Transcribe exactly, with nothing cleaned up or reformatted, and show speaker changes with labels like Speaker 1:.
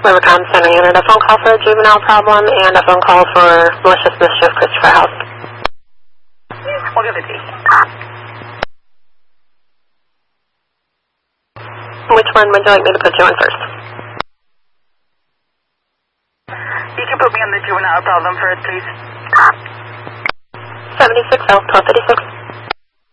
Speaker 1: Rivercom Center Unit, a phone call for a juvenile problem and a phone call for malicious mischief, Christopher House.
Speaker 2: We'll give it to you.
Speaker 1: Which one would you like me to put you on first?
Speaker 2: You can put me on the juvenile problem first, please.
Speaker 1: seventy-six L, twelve fifty-six.